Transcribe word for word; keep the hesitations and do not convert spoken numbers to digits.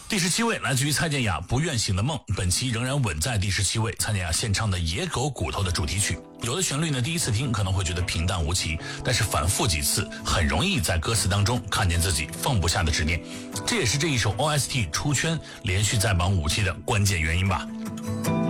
第十七位来自于蔡健雅《不愿醒的梦》，本期仍然稳在第十七位。蔡健雅献唱的《野狗骨头》的主题曲，有的旋律呢，第一次听可能会觉得平淡无奇，但是反复几次，很容易在歌词当中看见自己放不下的执念。这也是这一首 O S T 出圈连续在榜五期的关键原因吧。